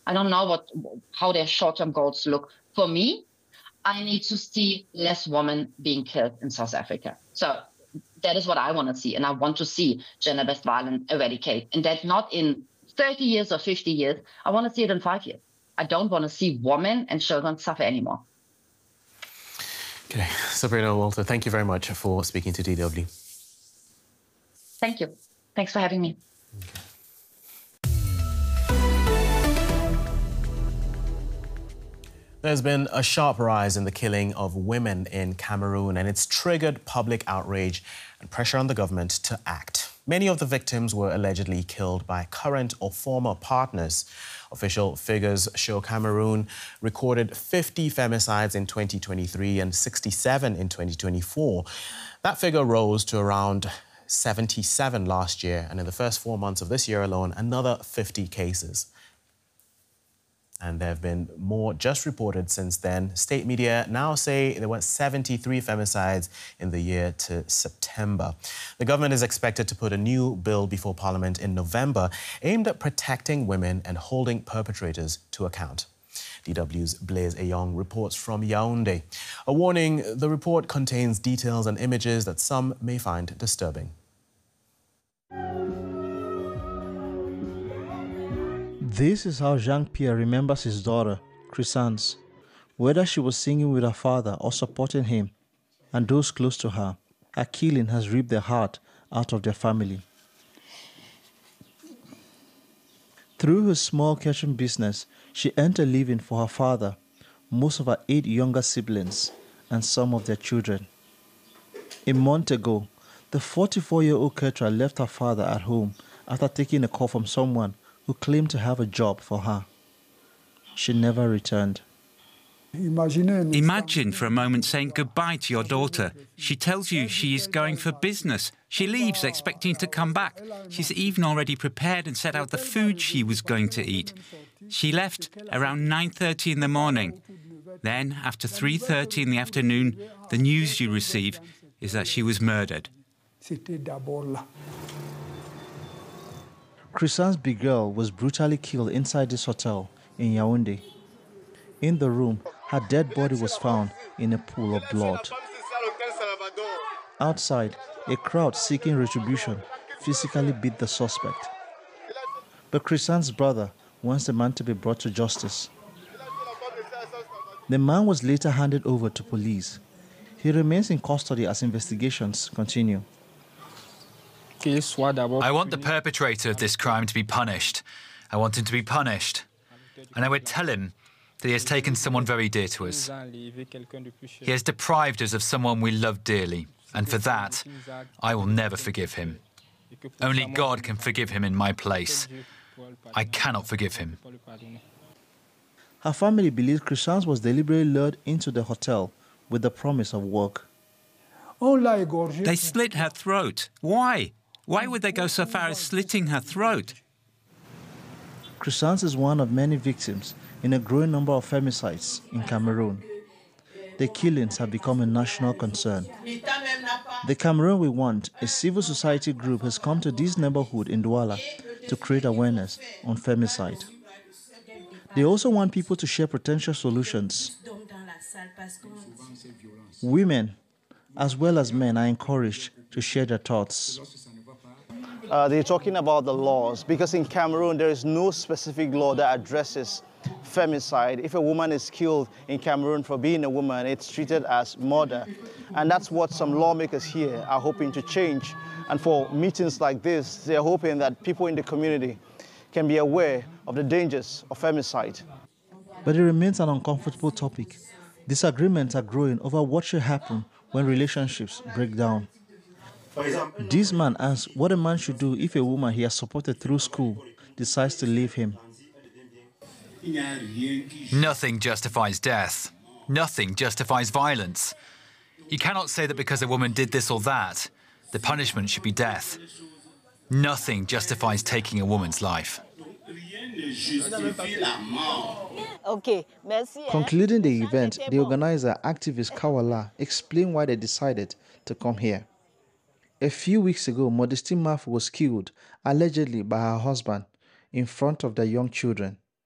I don't know how their short-term goals look. For me, I need to see less women being killed in South Africa. So that is what I want to see. And I want to see gender-based violence eradicate. And that's not in 30 years or 50 years. I want to see it in 5 years. I don't want to see women and children suffer anymore. Okay, Sabrina Walter, thank you very much for speaking to DW. Thank you. Thanks for having me. Okay. There's been a sharp rise in the killing of women in Cameroon, and it's triggered public outrage and pressure on the government to act. Many of the victims were allegedly killed by current or former partners. Official figures show Cameroon recorded 50 femicides in 2023 and 67 in 2024. That figure rose to around 77 last year, and in the first 4 months of this year alone, another 50 cases. And there have been more just reported since then. State media now say there were 73 femicides in the year to September. The government is expected to put a new bill before Parliament in November aimed at protecting women and holding perpetrators to account. DW's Blaise Eyong reports from Yaoundé. A warning, the report contains details and images that some may find disturbing. This is how Jean-Pierre remembers his daughter, Chrysance. Whether she was singing with her father or supporting him and those close to her, her killing has ripped the heart out of their family. Through her small catering business, she earned a living for her father, most of her 8 younger siblings, and some of their children. A month ago, the 44-year-old caterer left her father at home after taking a call from someone who claimed to have a job for her. She never returned. Imagine for a moment saying goodbye to your daughter. She tells you she is going for business. She leaves expecting to come back. She's even already prepared and set out the food she was going to eat. She left around 9:30 in the morning. Then, after 3:30 in the afternoon, the news you receive is that she was murdered. Chrysance Bigel was brutally killed inside this hotel in Yaoundé. In the room, her dead body was found in a pool of blood. Outside, a crowd seeking retribution physically beat the suspect. But Chrysance's brother wants the man to be brought to justice. The man was later handed over to police. He remains in custody as investigations continue. I want the perpetrator of this crime to be punished. I want him to be punished. And I would tell him that he has taken someone very dear to us. He has deprived us of someone we love dearly. And for that, I will never forgive him. Only God can forgive him in my place. I cannot forgive him. Her family believes Chrysance was deliberately lured into the hotel with the promise of work. They slit her throat. Why? Why would they go so far as slitting her throat? Chrysance is one of many victims in a growing number of femicides in Cameroon. The killings have become a national concern. The Cameroon We Want, a civil society group, has come to this neighborhood in Douala to create awareness on femicide. They also want people to share potential solutions. Women, as well as men, are encouraged to share their thoughts. They're talking about the laws, because in Cameroon there is no specific law that addresses femicide. If a woman is killed in Cameroon for being a woman, it's treated as murder. And that's what some lawmakers here are hoping to change. And for meetings like this, they're hoping that people in the community can be aware of the dangers of femicide. But it remains an uncomfortable topic. Disagreements are growing over what should happen when relationships break down. This man asks what a man should do if a woman he has supported through school decides to leave him. Nothing justifies death. Nothing justifies violence. You cannot say that because a woman did this or that, the punishment should be death. Nothing justifies taking a woman's life. Concluding the event, the organizer, activist Kawala, explained why they decided to come here. A few weeks ago, Modestine Maf was killed, allegedly by her husband, in front of their young children.